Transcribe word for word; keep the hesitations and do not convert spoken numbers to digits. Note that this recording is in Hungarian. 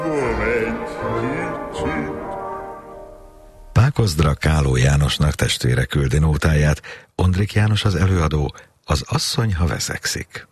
Pákozdra Káló Jánosnak testvére küldi nótáját, Ondrik János az előadó, az asszony, ha veszekszik.